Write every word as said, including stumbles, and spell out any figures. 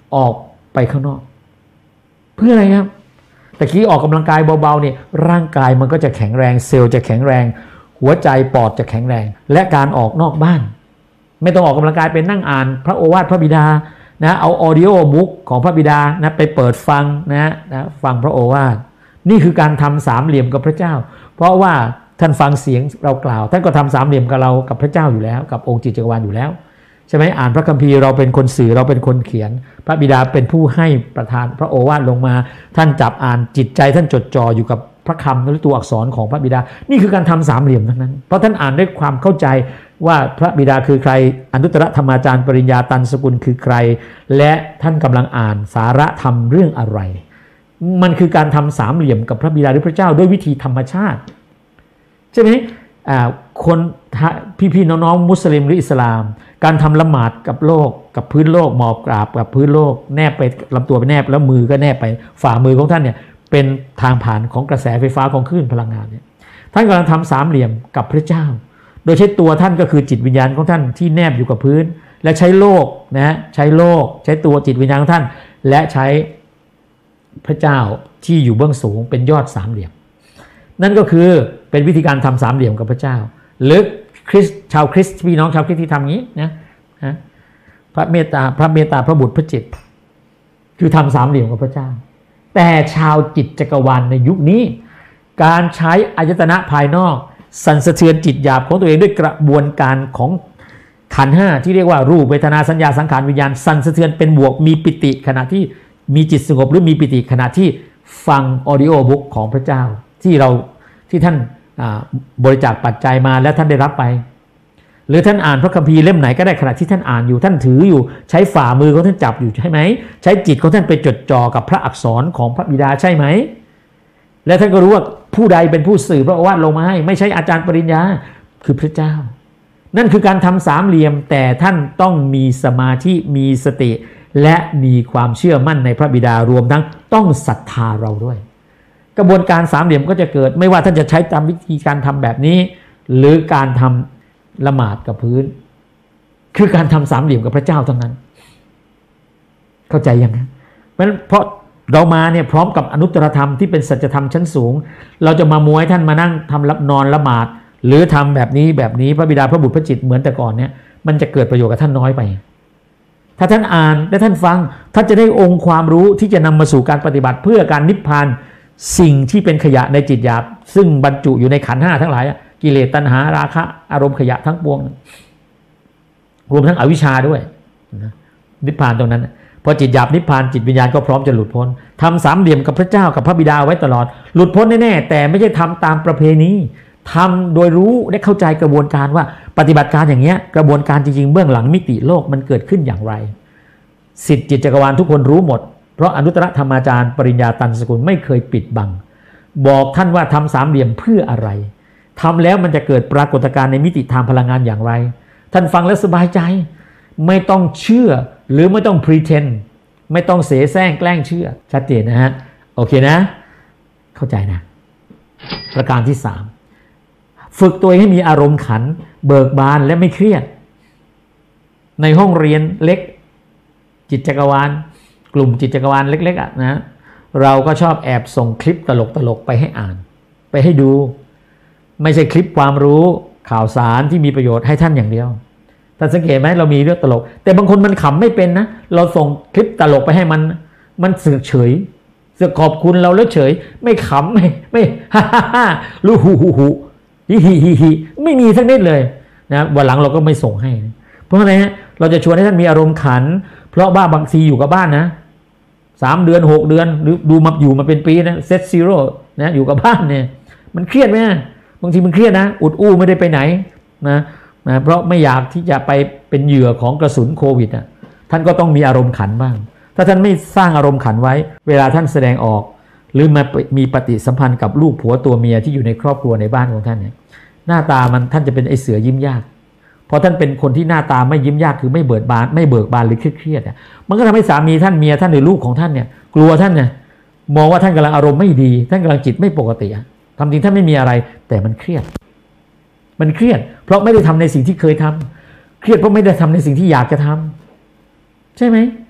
ออกไปข้างนอกเพื่ออะไรครับแต่กี้ออกกำลังกายเบาๆเนี่ยร่างกายมันก็จะแข็งแรงเซลล์จะแข็งแรงหัวใจปอดจะแข็งแรงและการออกนอกบ้านไม่ต้องออกกำลังกายเป็นนั่งอ่านพระโอวาทพระบิดานะเอาออดิโอบุ๊กของพระบิดานะไปเปิดฟังนะนะฟังพระโอวาทนี่คือการทำสามเหลี่ยมกับพระเจ้าเพราะว่าท่านฟังเสียงเรากล่าวท่านก็ทำสามเหลี่ยมกับเรากับพระเจ้าอยู่แล้วกับองค์จิตจักรวาลอยู่แล้วใช่ไหมอ่านพระคัมภีร์เราเป็นคนสื่อเราเป็นคนเขียนพระบิดาเป็นผู้ให้ประทานพระโอวาทลงมาท่านจับอ่านจิตใจท่านจดจ่ออยู่กับพระคำหรือตัวอักษรของพระบิดานี่คือการทำสามเหลี่ยมทั้งนั้นเพราะท่านอ่านด้วยความเข้าใจว่าพระบิดาคือใครอนุตตรธรรมาจารย์ปริญญาตันสกุลคือใครและท่านกำลังอ่านสาระธรรมเรื่องอะไรมันคือการทำสามเหลี่ยมกับพระบิดาหรือพระเจ้าด้วยวิธีธรรมชาติใช่ไหมคนพี่ๆน้องๆมุสลิมหรืออิสลามการทำละหมาดกับโลกกับพื้นโลกหมอบกราบกับพื้นโลกแนบไปลำตัวไปแนบแล้วมือก็แนบไปฝ่ามือของท่านเนี่ยเป็นทางผ่านของกระแสไฟฟ้าของคลื่นพลังงานเนี่ยท่านกำลังทำสามเหลี่ยมกับพระเจ้าโดยใช้ตัวท่านก็คือจิตวิญญาณของท่านที่แนบอยู่กับพื้นและใช้โลกนะใช้โลกใช้ตัวจิตวิญญาณของท่านและใช้พระเจ้าที่อยู่เบื้องสูงเป็นยอดสามเหลี่ยมนั่นก็คือเป็นวิธีการทำสามเหลี่ยมกับพระเจ้าหรือคริสชาวคริสต์พี่น้องชาวคริสต์ที่ทำงี้นะนะพระเมตตาพระเมตตาพระบุตรพระจิตคือทำสามเหลี่ยมกับพระเจ้าแต่ชาวจิตจักรวาลในยุคนี้การใช้อายตนะภายนอกสั่นสะเทือนจิตหยาบของตัวเองด้วยกระบวนการของขันธ์ห้าที่เรียกว่ารูปเวทนาสัญญาสังขารวิญญาณสั่นสะเทือนเป็นบวกมีปิติขณะที่มีจิตสงบหรือมีปิติขณะที่ฟังออดิโอบุ๊กของพระเจ้าที่เราที่ท่านบริจาคปัจจัยมาแล้วท่านได้รับไปหรือท่านอ่านพระคัมภีร์เล่มไหนก็ได้ขณะที่ท่านอ่านอยู่ท่านถืออยู่ใช้ฝ่ามือของท่านจับอยู่ใช่ไหมใช้จิตของท่านไปจดจ่อกับพระอักษรของพระบิดาใช่ไหมและท่านก็รู้ว่าผู้ใดเป็นผู้สื่อพระโอวาทลงมาให้ไม่ใช่อาจารย์ปริญญาคือพระเจ้านั่นคือการทำสามเหลี่ยมแต่ท่านต้องมีสมาธิมีสติและมีความเชื่อมั่นในพระบิดารวมทั้งต้องศรัทธาเราด้วยกระบวนการสามเหลี่ยมก็จะเกิดไม่ว่าท่านจะใช้ตามวิธีการทำแบบนี้หรือการทำละหมาดกับพื้นคือการทำสามเหลี่ยมกับพระเจ้าทั้งนั้นเข้าใจยังนะเพราะเรามาเนี่ยพร้อมกับอนุตตรธรรมที่เป็นสัจธรรมชั้นสูงเราจะมามวยท่านมานั่งทำรับนอนละหมาดหรือทำแบบนี้แบบนี้พระบิดาพระบุตรพระจิตเหมือนแต่ก่อนเนี่ยมันจะเกิดประโยชน์กับท่านน้อยไปถ้าท่านอ่านและท่านฟังท่านจะได้องค์ความรู้ที่จะนำมาสู่การปฏิบัติเพื่อการนิพพานสิ่งที่เป็นขยะในจิตหยาบซึ่งบรรจุอยู่ในขันธ์ห้าทั้งหลายกิเลสตัณหาราคะอารมณ์ขยะทั้งปวงรวมทั้งอวิชชาด้วยนิพพานตรงนั้นพอจิตหยาบนิพพานจิตวิญญาณก็พร้อมจะหลุดพ้นทำสามเหลี่ยมกับพระเจ้ากับพระบิดาไว้ตลอดหลุดพ้นแน่ๆแต่ไม่ใช่ทำตามประเพณีทำโดยรู้และเข้าใจกระบวนการว่าปฏิบัติการอย่างเงี้ยกระบวนการจริงๆเบื้องหลังมิติโลกมันเกิดขึ้นอย่างไรสิทธิจิตจักรวาลทุกคนรู้หมดเพราะอนุตตรธรรมาจารย์ปริญญาตันสกุลไม่เคยปิดบังบอกท่านว่าทำสามเหลี่ยมเพื่ออะไรทำแล้วมันจะเกิดปรากฏการณ์ในมิติทางพลังงานอย่างไรท่านฟังแล้วสบายใจไม่ต้องเชื่อหรือไม่ต้อง pretend ไม่ต้องเสแสร้งแกล้งเชื่อชัดเจนนะฮะโอเคนะเข้าใจนะประการที่สามฝึกตัวเองให้มีอารมณ์ขันเบิกบานและไม่เครียดในห้องเรียนเล็กจิตจักรวาลกลุ่มจิตจักรวาลเล็กๆอ่ะนะเราก็ชอบแอบส่งคลิปตลกๆไปให้อ่านไปให้ดูไม่ใช่คลิปความรู้ข่าวสารที่มีประโยชน์ให้ท่านอย่างเดียวท่านสังเกตไหมเรามีเรื่องตลกแต่บางคนมันขำไม่เป็นนะเราส่งคลิปตลกไปให้มันมันเสือกเฉยเสือกขอบคุณเราแล้วเฉยไม่ขำไม่ไม่ฮ่าฮ่าฮ่ารู้หูหูหูฮิฮิฮิฮิไม่มีสักนิดเลยนะวันหลังเราก็ไม่ส่งให้เพราะอะไรฮะเราจะชวนให้ท่านมีอารมณ์ขันเพราะบ้าบางทีอยู่กับบ้านนะสามเดือนหกเดือนหรือดูมาอยู่มาเป็นปีนะเซตซีโร่นะอยู่กับบ้านเนี่ยมันเครียดไหมบางทีมันเครียดนะอุดอู้ไม่ได้ไปไหนนะนะเพราะไม่อยากที่จะไปเป็นเหยื่อของกระสุนโควิดอ่ะท่านก็ต้องมีอารมณ์ขันบ้างถ้าท่านไม่สร้างอารมณ์ขันไว้เวลาท่านแสดงออกหรือมามีปฏิสัมพันธ์กับลูกผัวตัวเมียที่อยู่ในครอบครัวในบ้านของท่านเนี่ยหน้าตามันท่านจะเป็นไอเสือยิ้มยากพอท่านเป็นคนที่หน้าตาไม่ยิ้มยากคือไม่เบิกบานไม่เบิกบานหรือเครียดๆเนี่ยมันก็ทำให้สามีท่านเมียท่านหรือลูกของท่านเนี่ยกลัวท่านเนี่ยมองว่าท่านกำลังอารมณ์ไม่ดีท่านกำลังจิตไม่ปกติทำจริงท่านไม่มีอะไรแต่มันเครียดมันเครียดเพราะไม่ได้ทำในสิ่งที่เคยทำเครียดเพราะไม่ได้ทำในสิ่งที่อยากจะทำใช่ไหม